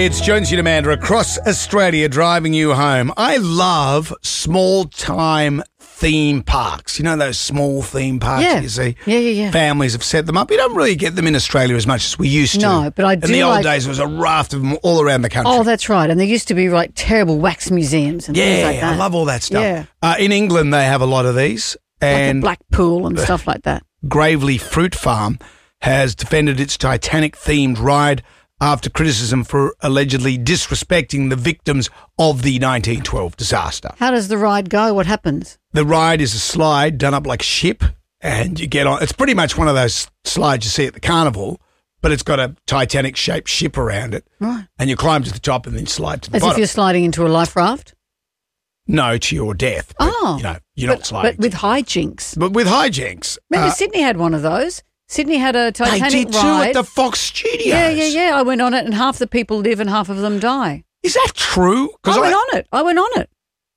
It's Jonesy and Amanda across Australia driving you home. I love small-time theme parks. You know those small theme parks you see? Yeah. Families have set them up. You don't really get them in Australia as much as we used to. No, but I do. In the old days, there was a raft of them all around the country. Oh, that's right. And there used to be like terrible wax museums and things like that. I love all that stuff. Yeah. In England, they have a lot of these. And like a Blackpool and stuff like that. Gravely Fruit Farm has defended its Titanic-themed ride after criticism for allegedly disrespecting the victims of the 1912 disaster. How does the ride go? What happens? The ride is a slide done up like a ship, and you get on. It's pretty much one of those slides you see at the carnival, but it's got a Titanic-shaped ship around it. Right. And you climb to the top and then slide to the As bottom. if you're sliding into a life raft? No, to your death. But, you're not sliding. But with hijinks. But with hijinks. Remember, Sydney had one of those. Sydney had a Titanic They did too ride. at the Fox Studios. Yeah. I went on it and half the people live and half of them die. Is that true? I went on it.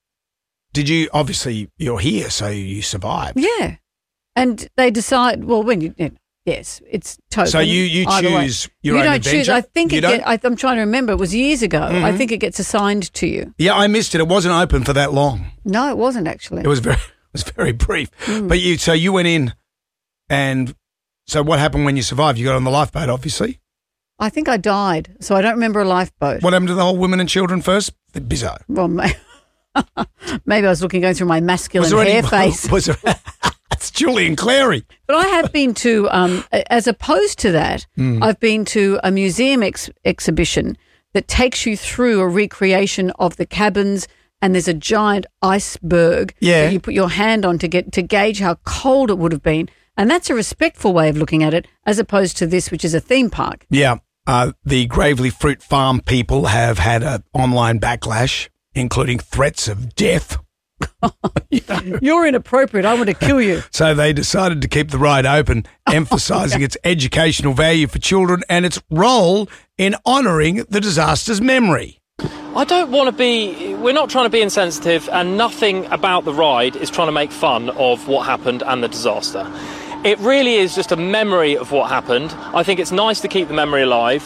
Did you? Obviously, you're here, so you survived. Yeah. And they decide, well, yes, it's token. So you choose your you own don't adventure? choose. I think you don't? I'm trying to remember. It was years ago. Mm-hmm. I think it gets assigned to you. Yeah, I missed it. It wasn't open for that long. No, it wasn't actually. It was very brief. But you went in, and so what happened when you survived? You got on the lifeboat, obviously. I think I died, so I don't remember a lifeboat. What happened to the whole women and children first? The bizzo. Well, maybe I was going through my masculine hair face. It's Julian Clary. But I have been to, as opposed to that, I've been to a museum exhibition that takes you through a recreation of the cabins, and there's a giant iceberg that you put your hand on to gauge how cold it would have been. And that's a respectful way of looking at it, as opposed to this, which is a theme park. Yeah. The Gravely Fruit Farm people have had an online backlash, including threats of death. You're inappropriate. I want to kill you. So they decided to keep the ride open, emphasising its educational value for children and its role in honouring the disaster's memory. We're not trying to be insensitive, and nothing about the ride is trying to make fun of what happened and the disaster. It really is just a memory of what happened. I think it's nice to keep the memory alive.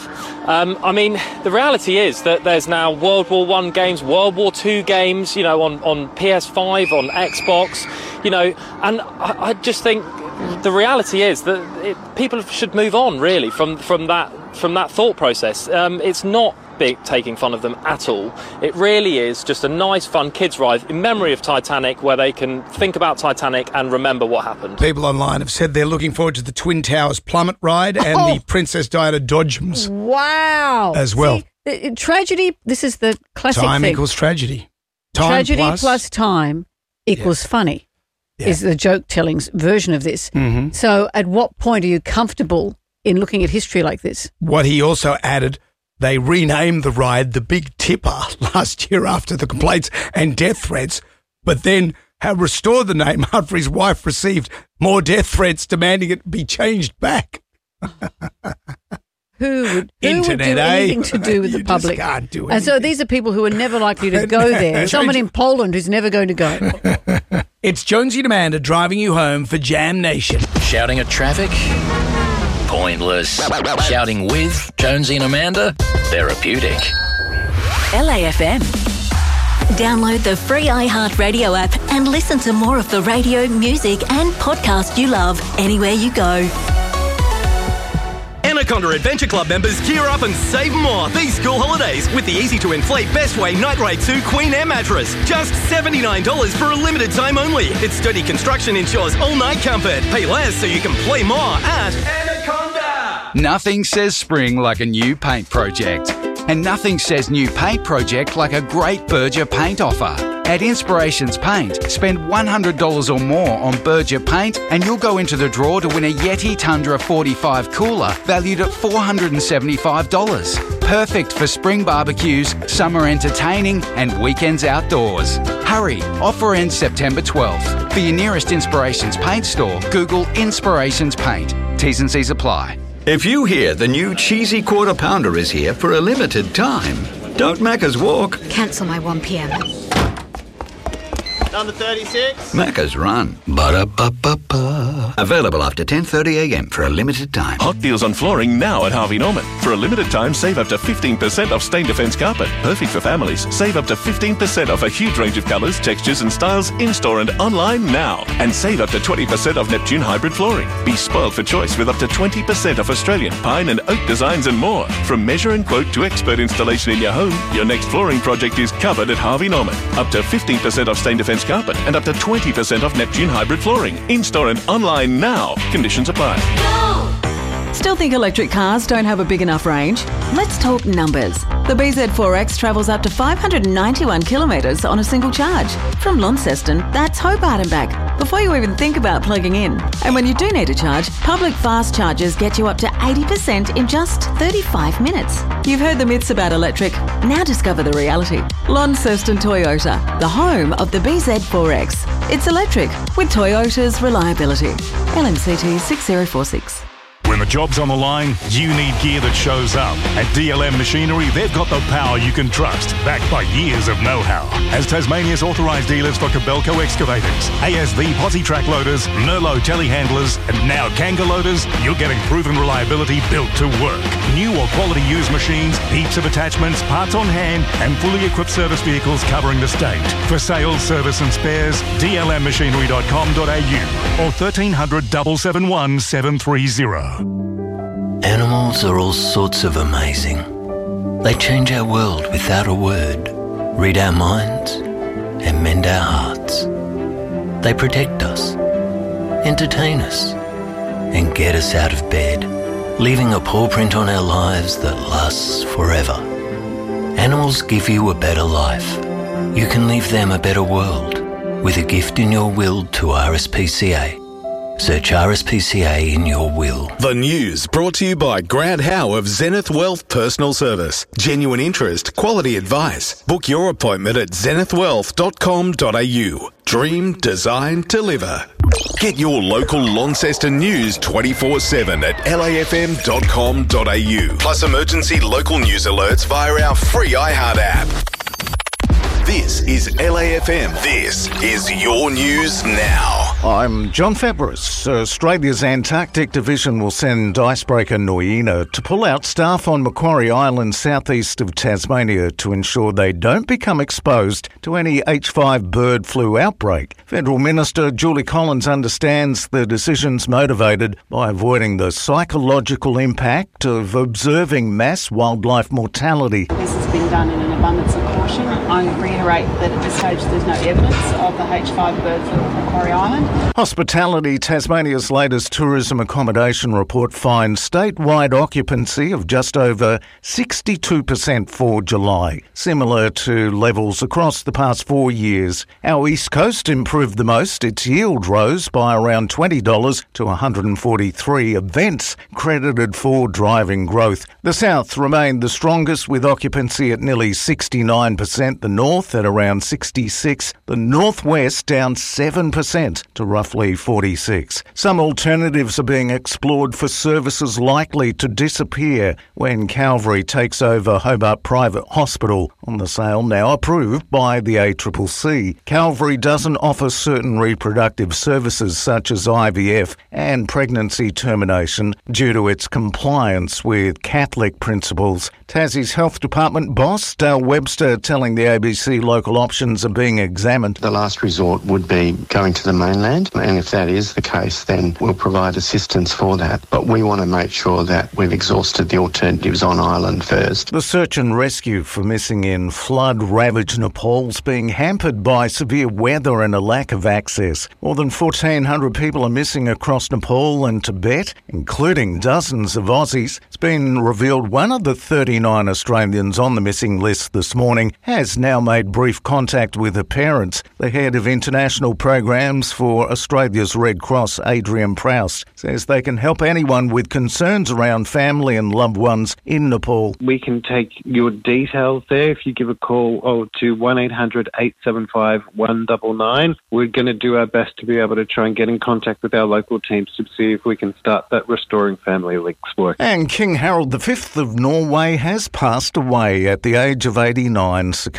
The reality is that there's now World War I games, World War II games, on PS5, on Xbox, and I just think the reality is that people should move on, really, from that thought process. It's not taking fun of them at all. It really is just a nice, fun kids' ride in memory of Titanic, where they can think about Titanic and remember what happened. People online have said they're looking forward to the Twin Towers plummet ride and the Princess Diana Dodgems. Wow. As well. Tragedy, this is the classic Time thing. equals tragedy. Time tragedy plus time equals funny, is the joke-telling version of this. Mm-hmm. So at what point are you comfortable in looking at history like this? What he also added, they renamed the ride the Big Tipper last year after the complaints and death threats, but then have restored the name after his wife received more death threats demanding it be changed back. Who would Internet, do anything to do with the public? Just can't do anything. And so these are people who are never likely to go there. Someone in Poland who's never going to go. It's Jonesy and Amanda driving you home for Jam Nation. Shouting at traffic? Pointless. Shouting with Jonesy and Amanda? Therapeutic. LAFM. Download the free iHeartRadio app and listen to more of the radio, music and podcast you love anywhere you go. Anaconda Adventure Club members gear up and save more these school holidays with the easy-to-inflate Bestway Night Ride 2 Queen Air mattress. Just $79 for a limited time only. Its sturdy construction ensures all-night comfort. Pay less so you can play more at Anaconda. Nothing says spring like a new paint project. And nothing says new paint project like a great Berger paint offer. At Inspirations Paint, spend $100 or more on Berger paint and you'll go into the draw to win a Yeti Tundra 45 cooler valued at $475. Perfect for spring barbecues, summer entertaining and weekends outdoors. Hurry, offer ends September 12th. For your nearest Inspirations Paint store, Google Inspirations Paint. T's and C's apply. If you hear the new cheesy quarter pounder is here for a limited time, don't make us walk. Cancel my 1 p.m. Number 36. Macca's Run. Ba-da-ba-ba-ba. Available after 10:30am for a limited time. Hot deals on flooring now at Harvey Norman. For a limited time, save up to 15% off Stain Defence carpet. Perfect for families. Save up to 15% off a huge range of colours, textures and styles in-store and online now. And save up to 20% off Neptune hybrid flooring. Be spoiled for choice with up to 20% off Australian pine and oak designs and more. From measure and quote to expert installation in your home, your next flooring project is covered at Harvey Norman. Up to 15% off Stain Defence carpet and up to 20% off Neptune hybrid flooring. In-store and online now. Conditions apply. Still think electric cars don't have a big enough range? Let's talk numbers. The BZ4X travels up to 591 kilometres on a single charge. From Launceston, that's Hobart and back, before you even think about plugging in. And when you do need a charge, public fast chargers get you up to 80% in just 35 minutes. You've heard the myths about electric. Now discover the reality. Launceston Toyota, the home of the BZ4X. It's electric with Toyota's reliability. LMCT 6046. When the job's on the line, you need gear that shows up. At DLM Machinery, they've got the power you can trust, backed by years of know-how. As Tasmania's authorised dealers for Kobelco excavators, ASV posi track loaders, Merlot telehandlers, and now Kanga loaders, you're getting proven reliability built to work. New or quality used machines, heaps of attachments, parts on hand, and fully equipped service vehicles covering the state. For sales, service and spares, dlmmachinery.com.au or 1300 771 730. Animals are all sorts of amazing. They change our world without a word, read our minds, and mend our hearts. They protect us, entertain us, and get us out of bed, leaving a paw print on our lives that lasts forever. Animals give you a better life. You can leave them a better world with a gift in your will to RSPCA. Search RSPCA in your will. The news brought to you by Grant Howe of Zenith Wealth Personal Service. Genuine interest, quality advice. Book your appointment at zenithwealth.com.au. Dream, design, deliver. Get your local Launceston news 24/7 at lafm.com.au. Plus emergency local news alerts via our free iHeart app. This is LAFM. This is your news now. I'm John Fabris. Australia's Antarctic Division will send icebreaker Noina to pull out staff on Macquarie Island southeast of Tasmania to ensure they don't become exposed to any H5 bird flu outbreak. Federal Minister Julie Collins understands the decision's motivated by avoiding the psychological impact of observing mass wildlife mortality. This has been done in an abundance of caution. I reiterate that at this stage there's no evidence of the H5 bird flu at Macquarie Island. Hospitality Tasmania's latest tourism accommodation report finds statewide occupancy of just over 62% for July, similar to levels across the past 4 years. Our East Coast improved the most. Its yield rose by around $20 to 143, events credited for driving growth. The South remained the strongest with occupancy at nearly 69%, the North at around 66%, the Northwest down 7% to roughly 46%. Some alternatives are being explored for services likely to disappear when Calvary takes over Hobart Private Hospital, on the sale now approved by the ACCC. Calvary doesn't offer certain reproductive services such as IVF and pregnancy termination due to its compliance with Catholic principles. Tassie's Health Department boss, Dale Webster, telling the ABC local options are being examined. The last resort would be going to the mainland, and if that is the case, then we'll provide assistance for that. But we want to make sure that we've exhausted the alternatives on island first. The search and rescue for missing in flood-ravaged Nepal is being hampered by severe weather and a lack of access. More than 1,400 people are missing across Nepal and Tibet, including dozens of Aussies. It's been revealed one of the 39 Australians on the missing list this morning has now made brief contact with her parents. The head of international programs for Australia's Red Cross, Adrian Proust, says they can help anyone with concerns around family and loved ones in Nepal. We can take your details there. If you give a call to 1800 875 199, we're going to do our best to be able to try and get in contact with our local teams to see if we can start that Restoring Family Links work. And King Harold V of Norway has passed away at the age of 89, succumbing to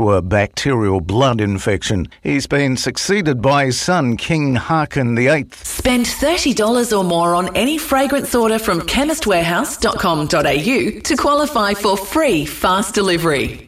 to a bacterial blood infection. He's been succeeded by his son, King Haakon VIII. Spend $30 or more on any fragrance order from chemistwarehouse.com.au to qualify for free fast delivery.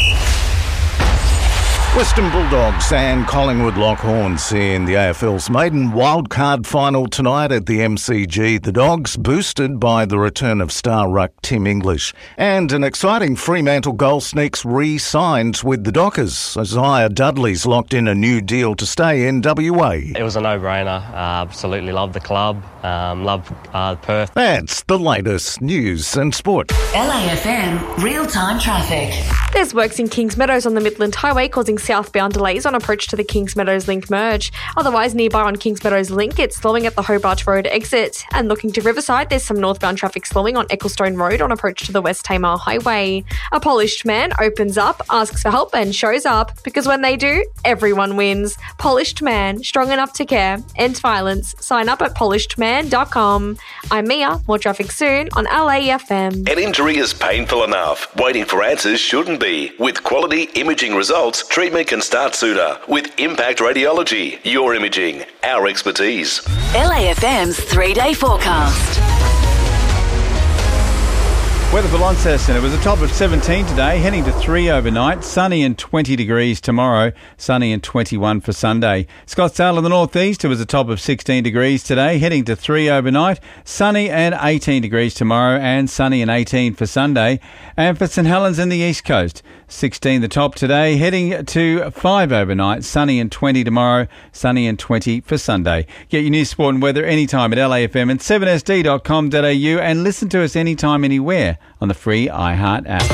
Western Bulldogs and Collingwood Lockhorns in the AFL's maiden wildcard final tonight at the MCG. The Dogs boosted by the return of star ruck Tim English. And an exciting Fremantle goal sneaks re-signed with the Dockers. Isaiah Dudley's locked in a new deal to stay in WA. It was a no-brainer. Absolutely loved the club. Loved Perth. That's the latest news and sport. LAFM real-time traffic. There's works in Kings Meadows on the Midland Highway causing southbound delays on approach to the Kings Meadows Link merge. Otherwise, nearby on Kings Meadows Link, it's slowing at the Hobart Road exit. And looking to Riverside, there's some northbound traffic slowing on Ecclestone Road on approach to the West Tamar Highway. A polished man opens up, asks for help and shows up, because when they do, everyone wins. Polished Man, strong enough to care, end violence. Sign up at polishedman.com. I'm Mia, more traffic soon on LAFM. An injury is painful enough. Waiting for answers shouldn't be. With quality imaging results, treatment can start sooner. With Impact Radiology, your imaging, our expertise. LAFM's 3-day forecast. Weather for Launceston. It was a top of 17 today, heading to 3 overnight. Sunny and 20 degrees tomorrow. Sunny and 21 for Sunday. Scottsdale in the northeast, it was a top of 16 degrees today, heading to 3 overnight. Sunny and 18 degrees tomorrow, and sunny and 18 for Sunday. And for St Helens in the east coast, 16 the top today, heading to 5 overnight. Sunny and 20 tomorrow, sunny and 20 for Sunday. Get your news, sport and weather anytime at LAFM and 7sd.com.au, and listen to us anytime, anywhere on the free iHeart app.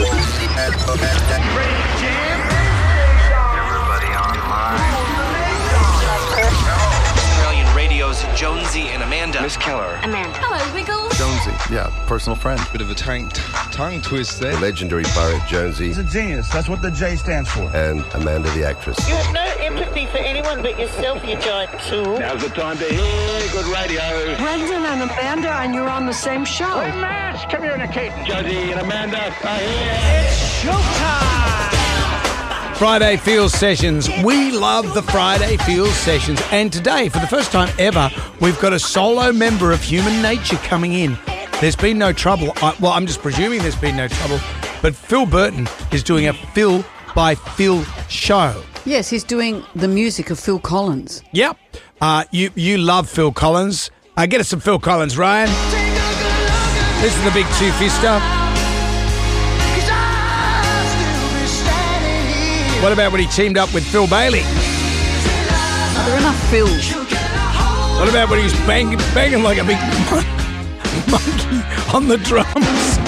Australian Radio's Jonesy and Amanda. Miss Keller. Amanda. Hello, Wiggles. Jonesy, yeah, personal friend. Bit of a tongue twist there. The legendary Barrett Jonesy. He's a genius. That's what the J stands for. And Amanda, the actress. You have no empathy for anyone but yourself, you giant tool. Now's the time to hear good radio. Brendan and Amanda, and you're on the same show. Hey, Mash, come here in a cake. Jonesy and Amanda are here. It's showtime! Friday Feels Sessions. We love the Friday Feels Sessions. And today, for the first time ever, we've got a solo member of Human Nature coming in. There's been no trouble. I'm just presuming there's been no trouble. But Phil Burton is doing a Phil by Phil show. Yes, he's doing the music of Phil Collins. Yep. You love Phil Collins. Get us some Phil Collins, Ryan. This is the big two-fister. What about when he teamed up with Phil Bailey? Are there enough Phils? What about when he was banging like a big monkey on the drums?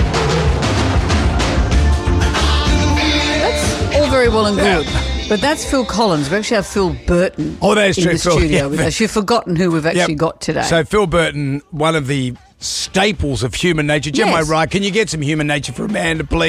That's all very well and good. But that's Phil Collins. We actually have Phil Burton that is true, in the studio with us. You've forgotten who we've actually got today. So Phil Burton, one of the staples of Human Nature. Gemma, right? Can you get some Human Nature for Amanda, please?